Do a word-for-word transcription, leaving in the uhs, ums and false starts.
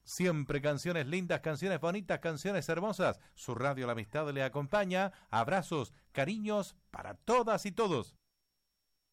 Siempre canciones lindas, canciones bonitas, canciones hermosas. Su radio La Amistad le acompaña. Abrazos, cariños para todas y todos.